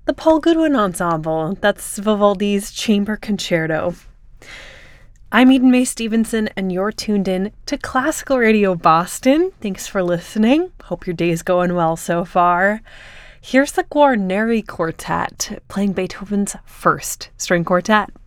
the Paul Goodwin Ensemble. That's Vivaldi's Chamber Concerto. I'm Eden Mae Stevenson, and you're tuned in to Classical Radio Boston. Thanks for listening. Hope your day's going well so far. Here's the Guarneri Quartet playing Beethoven's First String Quartet.